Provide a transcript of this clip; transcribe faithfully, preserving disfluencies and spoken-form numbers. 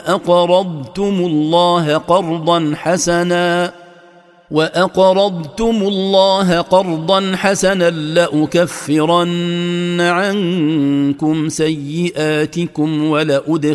أقرضتم الله قرضا حسنا وأقرضتم الله قرضا حسنا لأكفرن عنكم سيئاتكم ولأدخلنكم